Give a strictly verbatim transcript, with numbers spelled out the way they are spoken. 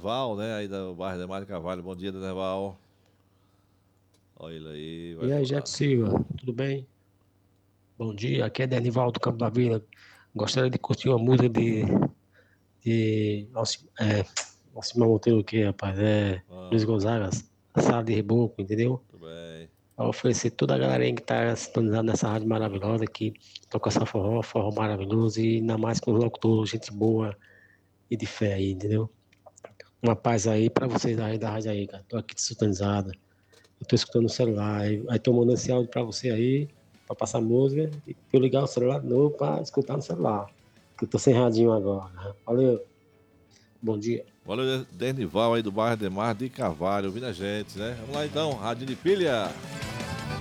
Denival, né? Aí do bairro Demar de Carvalho. Bom dia, Denival. Olha ele aí, vai E aí, falar. Jet Silva, tudo bem? Bom dia, aqui é Denival do Campo da Vila. Gostaria de curtir uma música de, de Alci- é, Alcimar Monteiro, o que, rapaz? É Luiz Ah, Gonzaga, Sala de Reboco, entendeu? tudo bem. Para oferecer toda a galerinha que tá sintonizada nessa rádio maravilhosa que toca essa forró, forró maravilhoso e ainda mais com os locutores, gente boa e de fé aí, entendeu? Uma paz aí pra vocês aí da rádio aí, cara. Tô aqui sintonizada. Eu tô escutando no celular. Aí, aí tô mandando esse áudio pra você aí, pra passar música, e pra eu ligar o celular de novo pra escutar no celular. Que eu tô sem radinho agora. Né? Valeu, bom dia. Valeu, Denival aí do bairro Demar de Carvalho, ouvindo a gente, né? Vamos lá então, Rádio de Pilha.